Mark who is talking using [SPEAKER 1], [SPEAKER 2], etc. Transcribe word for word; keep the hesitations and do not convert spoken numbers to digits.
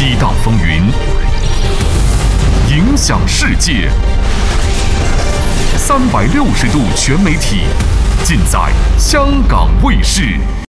[SPEAKER 1] 激荡风云，影响世界。三百六十度全媒体，尽在香港卫视。